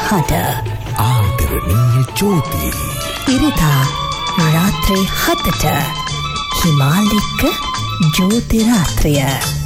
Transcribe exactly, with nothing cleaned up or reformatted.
හඬ ආදරණීය ජෝති ඉරිදා රාත්‍රී හතට හිමාලික ජෝති රාත්‍රිය